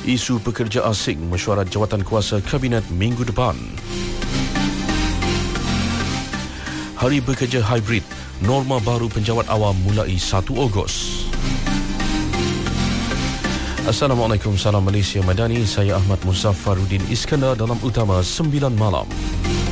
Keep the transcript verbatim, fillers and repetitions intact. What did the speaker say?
Isu pekerja asing mesyuarat jawatan kuasa Kabinet minggu depan. Hari bekerja hybrid, norma baru penjawat awam mulai satu Ogos. Assalamualaikum, salam Malaysia Madani. Saya Ahmad Muzaffaruddin Iskandar dalam Utama sembilan Malam.